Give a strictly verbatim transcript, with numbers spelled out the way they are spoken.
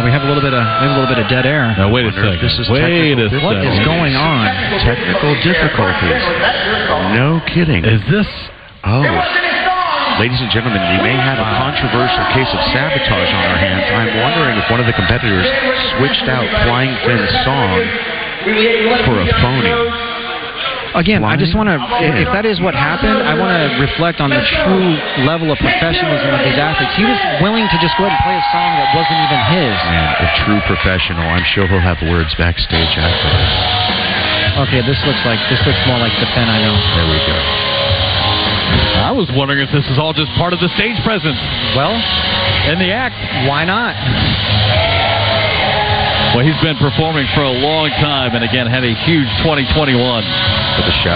we have a little bit of we have a little bit of dead air. Now wait a second. This is wait a What second. is going on? Technical difficulties. No kidding. Is this? Oh. Ladies and gentlemen, we may have a controversial case of sabotage on our hands. I'm wondering if one of the competitors switched out Flying Finn's song for a phony. Again, I just want to, Flying if that is what happened, I want to reflect on the true level of professionalism of these athletes. He was willing to just go ahead and play a song that wasn't even his. Man, a true professional. I'm sure he'll have words backstage after this. Okay, this looks like, this looks more like the Finn I know. There we go. I was wondering if this is all just part of the stage presence. Well, in the act. Why not? Well, he's been performing for a long time, and again had a huge twenty twenty-one. For the show.